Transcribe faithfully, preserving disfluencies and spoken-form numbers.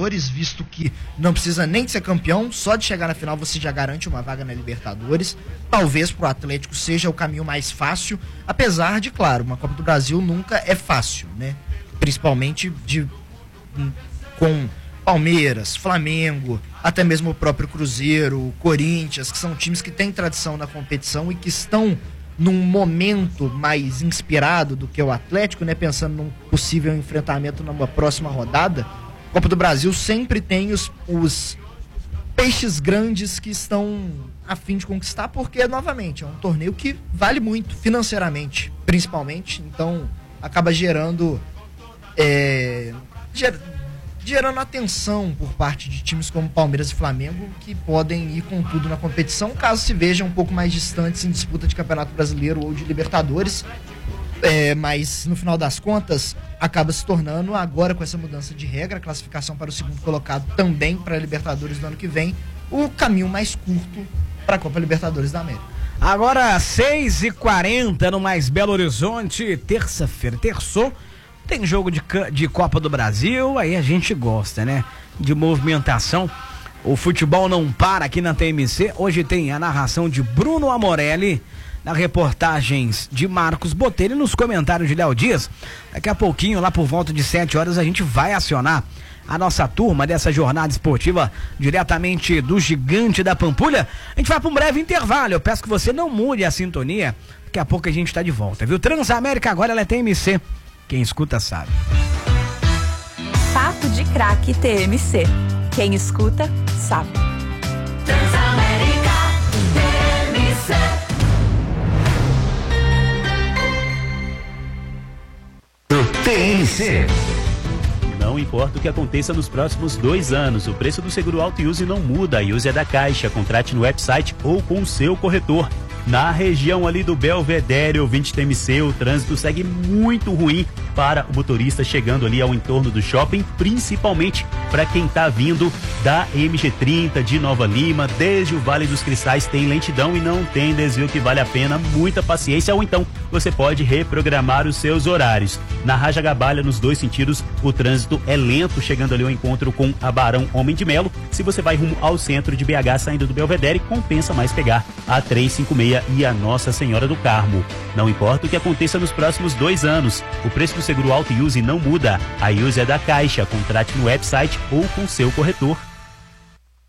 Libertadores, visto que não precisa nem de ser campeão, só de chegar na final você já garante uma vaga na Libertadores. Talvez pro Atlético seja o caminho mais fácil, apesar de, claro, uma Copa do Brasil nunca é fácil, né? Principalmente de, com Palmeiras, Flamengo, até mesmo o próprio Cruzeiro, Corinthians, que são times que têm tradição na competição e que estão num momento mais inspirado do que o Atlético, né? Pensando num possível enfrentamento numa próxima rodada. A Copa do Brasil sempre tem os, os peixes grandes que estão a fim de conquistar, porque, novamente, é um torneio que vale muito, financeiramente, principalmente. Então, acaba gerando... É, ger, gerando atenção por parte de times como Palmeiras e Flamengo, que podem ir com tudo na competição, caso se vejam um pouco mais distantes em disputa de Campeonato Brasileiro ou de Libertadores. É, mas, no final das contas, acaba se tornando, agora com essa mudança de regra, a classificação para o segundo colocado também para a Libertadores do ano que vem, o caminho mais curto para a Copa Libertadores da América. Agora, seis e quarenta no Mais Belo Horizonte, terça-feira, terçou. Tem jogo de, de Copa do Brasil, aí a gente gosta, né? De movimentação. O futebol não para aqui na T M C. Hoje tem a narração de Bruno Amorelli, nas reportagens de Marcos Botelho e nos comentários de Léo Dias. Daqui a pouquinho, lá por volta de sete horas, a gente vai acionar a nossa turma dessa jornada esportiva diretamente do Gigante da Pampulha. A gente vai para um breve intervalo. Eu peço que você não mude a sintonia. Daqui a pouco a gente está de volta, viu? Transamérica agora ela é T M C. Quem escuta sabe. Papo de Craque T M C. Quem escuta sabe. Transamérica T M C. T M C. Não importa o que aconteça nos próximos dois anos, o preço do seguro auto e use não muda. A Use é da Caixa. Contrate no website ou com o seu corretor. Na região ali do Belvedere, ouvinte T M C, o trânsito segue muito ruim para o motorista chegando ali ao entorno do shopping, principalmente para quem está vindo da M G trinta de Nova Lima, desde o Vale dos Cristais tem lentidão e não tem desvio que vale a pena, muita paciência, ou então você pode reprogramar os seus horários. Na Raja Gabalha, nos dois sentidos, o trânsito é lento, chegando ali ao encontro com a Barão Homem de Melo. Se você vai rumo ao centro de B H, saindo do Belvedere, compensa mais pegar a trezentos e cinquenta e seis e a Nossa Senhora do Carmo. Não importa o que aconteça nos próximos dois anos, o preço do seguro auto e use não muda. A Use é da Caixa. Contrate no website ou com seu corretor.